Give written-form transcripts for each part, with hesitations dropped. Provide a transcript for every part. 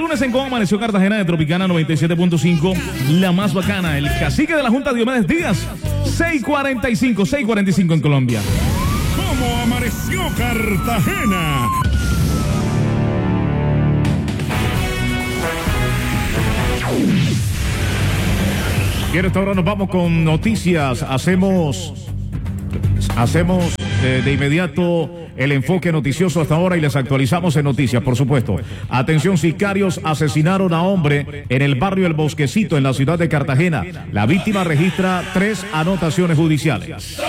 lunes en Cómo Amaneció Cartagena de Tropicana 97.5, la más bacana, el cacique de la Junta Diomedes Díaz, 6:45 en Colombia. ¿Cómo amaneció Cartagena? Y en esta hora nos vamos con noticias. Hacemos de inmediato el enfoque noticioso hasta ahora y les actualizamos en noticias, por supuesto. Atención, sicarios asesinaron a hombre en el barrio El Bosquecito, en la ciudad de Cartagena. La víctima registra 3 anotaciones judiciales.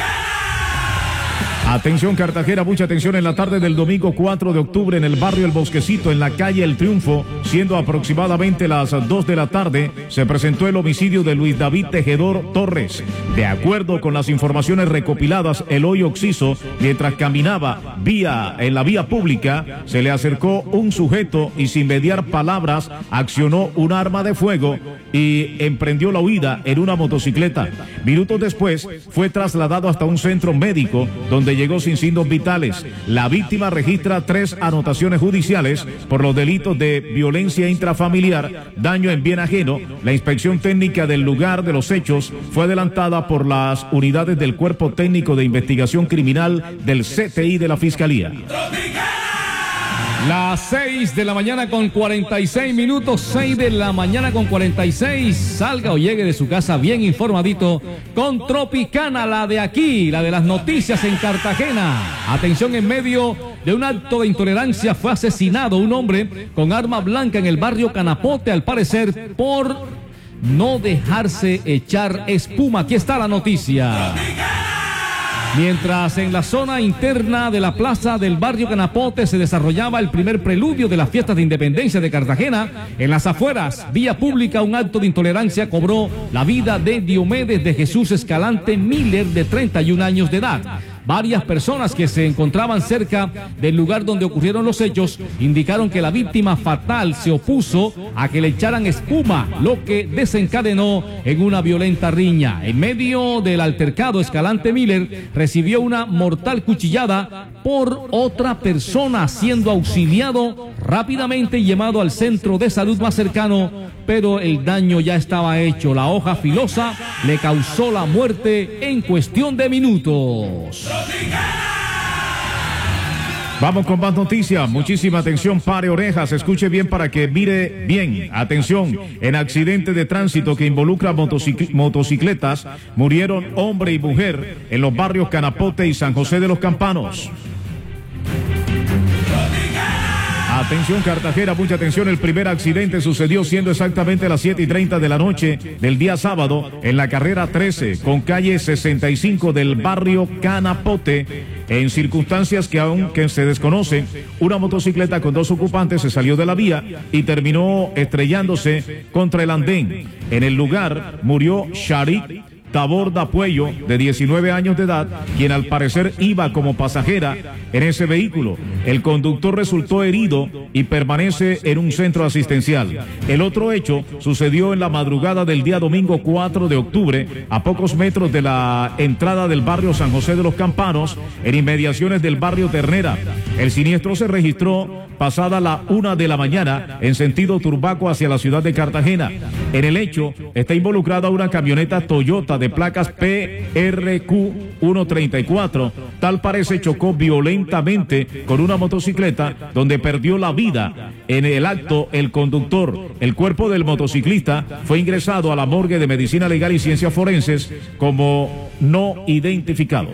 Atención Cartagena, mucha atención en la tarde del domingo 4 de octubre en el barrio El Bosquecito, en la calle El Triunfo, siendo aproximadamente las 2 de la tarde, se presentó el homicidio de Luis David Tejedor Torres. De acuerdo con las informaciones recopiladas, el hoy occiso, mientras caminaba en la vía pública, se le acercó un sujeto y sin mediar palabras accionó un arma de fuego y emprendió la huida en una motocicleta. Minutos después fue trasladado hasta un centro médico donde llegó sin signos vitales. La víctima registra 3 anotaciones judiciales por los delitos de violencia intrafamiliar, daño en bien ajeno. La inspección técnica del lugar de los hechos fue adelantada por las unidades del Cuerpo Técnico de Investigación Criminal del CTI de la Fiscalía. Las 6 de la mañana con 46 minutos, 6 de la mañana con 46. Salga o llegue de su casa bien informadito con Tropicana, la de aquí, la de las noticias en Cartagena. Atención, en medio de un acto de intolerancia fue asesinado un hombre con arma blanca en el barrio Canapote, al parecer por no dejarse echar espuma. Aquí está la noticia. Mientras en la zona interna de la plaza del barrio Canapote se desarrollaba el primer preludio de las fiestas de independencia de Cartagena, en las afueras, vía pública, un acto de intolerancia cobró la vida de Diomedes de Jesús Escalante Miller, de 31 años de edad. Varias personas que se encontraban cerca del lugar donde ocurrieron los hechos indicaron que la víctima fatal se opuso a que le echaran espuma, lo que desencadenó en una violenta riña. En medio del altercado, Escalante Miller recibió una mortal cuchillada por otra persona, siendo auxiliado rápidamente y llevado al centro de salud más cercano, pero el daño ya estaba hecho. La hoja filosa le causó la muerte en cuestión de minutos. Vamos con más noticias. Muchísima atención, pare orejas, escuche bien para que mire bien. Atención, en accidente de tránsito que involucra motocicletas, murieron hombre y mujer en los barrios Canapote y San José de los Campanos. Atención Cartagena, mucha atención, el primer accidente sucedió siendo exactamente a las 7:30 de la noche del día sábado en la carrera 13 con calle 65 del barrio Canapote. En circunstancias que aún se desconocen, una motocicleta con 2 ocupantes se salió de la vía y terminó estrellándose contra el andén. En el lugar murió Sharik Taborda Puello, de 19 años de edad, quien al parecer iba como pasajera en ese vehículo. El conductor resultó herido y permanece en un centro asistencial. El otro hecho sucedió en la madrugada del día domingo 4 de octubre, a pocos metros de la entrada del barrio San José de los Campanos, en inmediaciones del barrio Ternera. El siniestro se registró pasada la 1 de la mañana en sentido Turbaco hacia la ciudad de Cartagena. En el hecho está involucrada una camioneta Toyota de placas PRQ 134. Tal parece chocó violentamente con una motocicleta donde perdió la vida. En el acto, el conductor. El cuerpo del motociclista fue ingresado a la morgue de Medicina Legal y Ciencias Forenses como no identificado.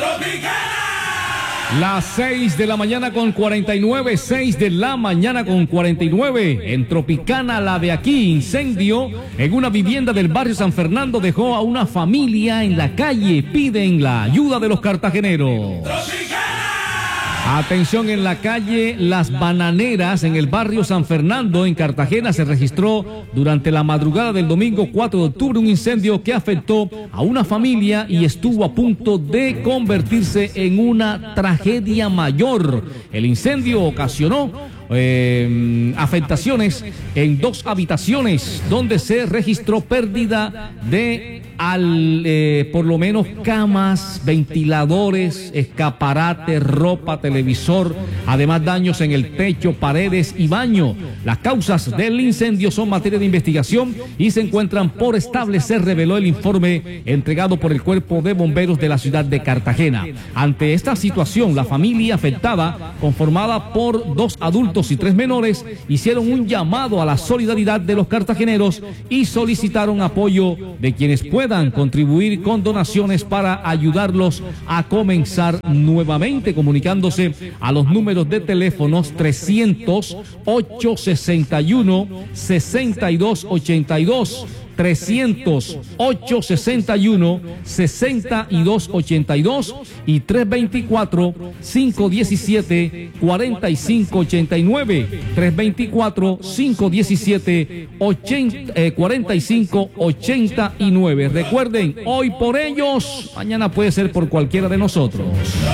Las 6 de la mañana con 49, 6 de la mañana con 49. En Tropicana, la de aquí, incendio en una vivienda del barrio San Fernando dejó a una familia en la calle. Piden la ayuda de los cartageneros. Atención, en la calle Las Bananeras, en el barrio San Fernando, en Cartagena, se registró durante la madrugada del domingo 4 de octubre un incendio que afectó a una familia y estuvo a punto de convertirse en una tragedia mayor. El incendio ocasionó afectaciones en 2 habitaciones, donde se registró pérdida de por lo menos camas, ventiladores, escaparates, ropa, televisor, además daños en el techo, paredes y baño. Las causas del incendio son materia de investigación y se encuentran por establecer, reveló el informe entregado por el Cuerpo de Bomberos de la ciudad de Cartagena. Ante esta situación, la familia afectada, conformada por 2 adultos y 3 menores, hicieron un llamado a la solidaridad de los cartageneros y solicitaron apoyo de quienes puedan contribuir con donaciones para ayudarlos a comenzar nuevamente, comunicándose a los números de teléfonos 300-861-6282, 300-861-6282 y 324-517-4589, 324-517-4589. Recuerden, hoy por ellos, mañana puede ser por cualquiera de nosotros.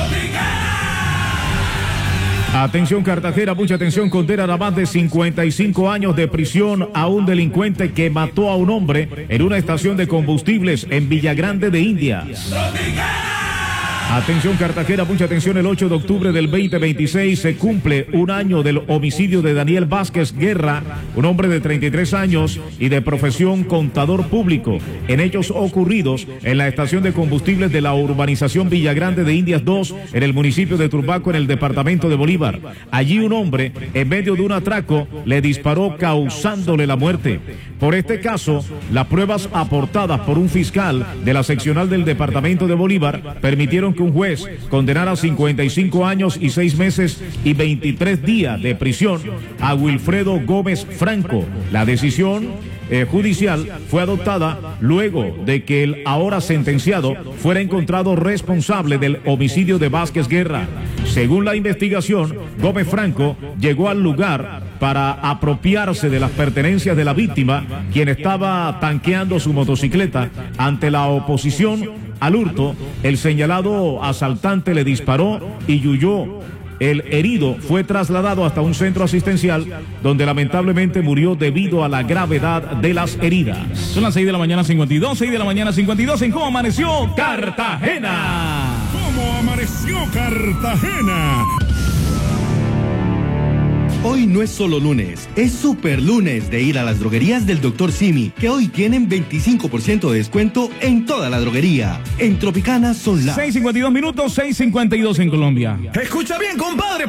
Atención Cartagena, mucha atención, condenan a más de 55 años de prisión a un delincuente que mató a un hombre en una estación de combustibles en Villagrande de Indias. Atención Cartagena, mucha atención, el 8 de octubre del 2026 se cumple un año del homicidio de Daniel Vázquez Guerra, un hombre de 33 años y de profesión contador público, en hechos ocurridos en la estación de combustibles de la urbanización Villagrande de Indias 2, en el municipio de Turbaco, en el departamento de Bolívar. Allí un hombre, en medio de un atraco, le disparó causándole la muerte. Por este caso, las pruebas aportadas por un fiscal de la seccional del departamento de Bolívar permitieron que un juez condenara a 55 años y 6 meses y 23 días de prisión a Wilfredo Gómez Franco. La decisión judicial fue adoptada luego de que el ahora sentenciado fuera encontrado responsable del homicidio de Vázquez Guerra. Según la investigación, Gómez Franco llegó al lugar para apropiarse de las pertenencias de la víctima, quien estaba tanqueando su motocicleta. Ante la oposición al hurto, el señalado asaltante le disparó y huyó. El herido fue trasladado hasta un centro asistencial donde lamentablemente murió debido a la gravedad de las heridas. Son las 6 de la mañana 52, 6 de la mañana 52 en ¿Cómo Amaneció Cartagena? ¿Cómo amaneció Cartagena? Hoy no es solo lunes, es super lunes de ir a las droguerías del Dr. Simi, que hoy tienen 25% de descuento en toda la droguería. En Tropicana son las 6:52 minutos, 6:52 en Colombia. Escucha bien, compadre.